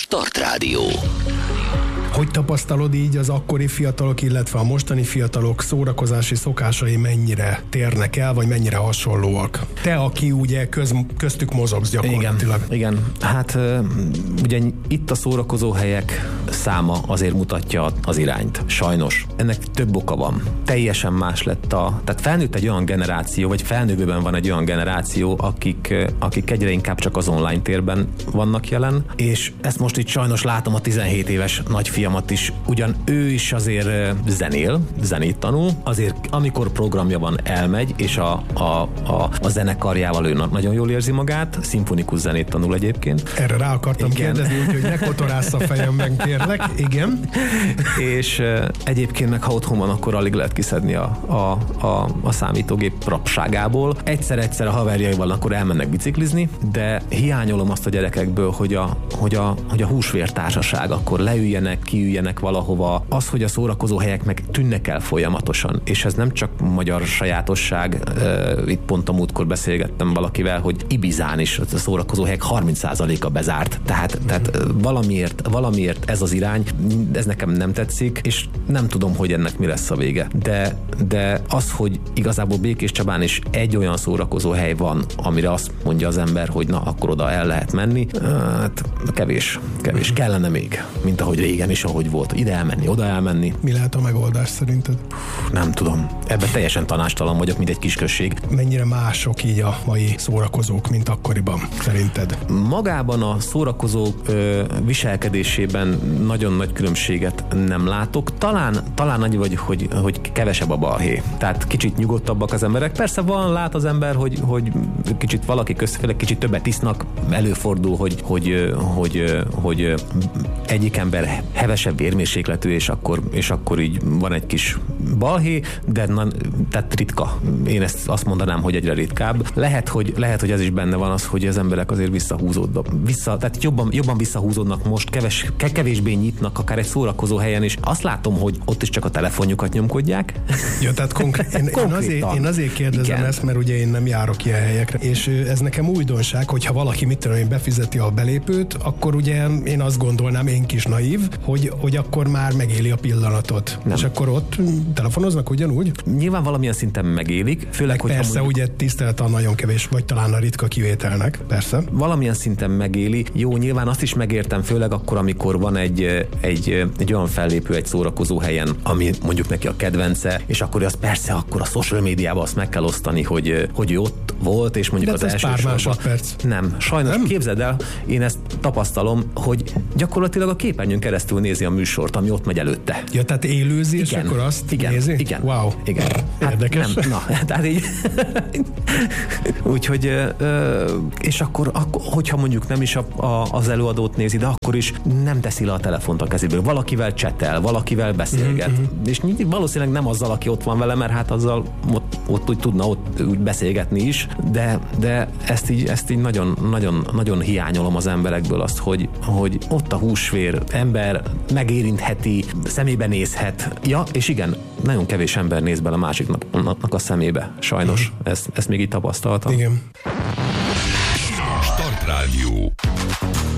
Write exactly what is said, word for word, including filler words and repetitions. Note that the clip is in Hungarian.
Start Rádió. Hogy tapasztalod így az akkori fiatalok, illetve a mostani fiatalok szórakozási szokásai mennyire térnek el, vagy mennyire hasonlóak? Te, aki ugye köz, köztük mozogsz gyakorlatilag. Igen, igen. Hát ugye itt a szórakozó helyek száma azért mutatja az irányt. Sajnos. Ennek több oka van. Teljesen más lett a... Tehát felnőtt egy olyan generáció, vagy felnővőben van egy olyan generáció, akik, akik egyre inkább csak az online térben vannak jelen, és ezt most itt sajnos látom a tizenhét éves nagyfiamat is. Ugyan ő is azért zenél, zenét tanul, azért amikor programja van, elmegy, és a, a, a, a zenekarjával ő nagyon jól érzi magát, szimfonikus zenét tanul egyébként. Erre rá akartam Igen. kérdezni, úgyhogy ne kotorássz a fejemben, kérlek. Igen. És uh, egyébként meg ha otthon van, akkor alig lehet kiszedni a, a, a, a számítógép rapságából. Egyszer-egyszer a haverjaival akkor elmennek biciklizni, de hiányolom azt a gyerekekből, hogy a, hogy a, hogy a húsvértársaság, akkor leüljenek, kiüljenek valahova. Az, hogy a szórakozó helyek meg tűnnek el folyamatosan, és ez nem csak magyar sajátosság, uh, itt pont a múltkor beszélgettem valakivel, hogy Ibizán is a szórakozó helyek harminc százaléka bezárt, tehát, mm. tehát valamiért, valamiért ez az irány, ez nekem nem tetszik, és nem tudom, hogy ennek mi lesz a vége. De, de az, hogy igazából Békés Csabán is egy olyan szórakozó hely van, amire azt mondja az ember, hogy na, akkor oda el lehet menni, hát kevés, kevés. Kellene még, mint ahogy régen is, ahogy volt. Ide elmenni, oda elmenni. Mi lehet a megoldás szerinted? Nem tudom. Ebben teljesen tanástalan vagyok, mint egy kisközség. Mennyire mások így a mai szórakozók, mint akkoriban, szerinted? Magában a szórakozók ö, viselkedésében nagyon nagy különbséget nem látok. Talán, talán annyi vagy, hogy, hogy kevesebb a balhé. Tehát kicsit nyugodtabbak az emberek. Persze van, lát az ember, hogy, hogy kicsit valaki közféle, kicsit többet isznak, előfordul, hogy, hogy, hogy, hogy egyik ember hevesebb vérmérsékletű, és akkor, és akkor így van egy kis balhé, de na, tehát ritka. Én ezt azt mondanám, hogy egyre ritkább. Lehet, hogy, lehet, hogy ez is benne van az, hogy az emberek azért visszahúzódnak. Vissza, tehát jobban, jobban visszahúzódnak most, keves, kevésbé nyitnak akár egy szórakozó helyen is. Azt látom, hogy ott is csak a telefonjukat nyomkodják. Ja, tehát konkrét, én, én, azért, én azért kérdezem Igen. ezt, mert ugye én nem járok ilyen helyekre, és ez nekem újdonság, hogyha valaki mit tudom én befizeti a belépőt, akkor ugye én azt gondolnám, én kis naív, hogy, hogy akkor már megéli a pillanatot. Nem. És akkor ott telefonoznak ugyanúgy? Nyilván valamilyen szinten megélik, főleg, hogy persze, mondjuk... ugye tisztelet a nagyon kevés, vagy talán a ritka kivételnek, persze. Valamilyen szinten megéli. Jó, nyilván azt is megértem, főleg akkor, amikor van egy, egy, egy olyan fellépő egy szórakozó helyen, ami mondjuk neki a kedvence, és akkor az persze, akkor a social médiában azt meg kell osztani, hogy, hogy ő ott volt, és mondjuk de az első pár sorban... másodperc. Nem, sajnos nem? Képzeld el, én ezt tapasztalom, hogy gyakorlatilag a képernyőn keresztül nézi a műsort, ami ott megy előtte. Ja, tehát élőzi, és akkor azt igen, nézi? Igen. Wow. Igen. Hát érdekes. Nem, na, tehát így... Úgyhogy, és akkor, akkor, hogyha mondjuk nem is a, a, az előadót nézi, de akkor is nem teszi le a telefont a kezéből. Valakivel csetel, valakivel beszélget. Mm-hmm. És valószínűleg nem azzal, aki ott van vele, mert hát azzal ott, ott úgy tudna ott úgy beszélgetni is, de, de ezt így, ezt így nagyon, nagyon, nagyon hiányolom az emberekből azt, hogy, hogy ott a húsvér ember megérintheti, szemébe nézhet. Ja, és igen, nagyon kevés ember néz bele a másiknak a szemébe. Sajnos. Mm. Ezt, ezt még így tapasztaltam. Igen. Start Rádió.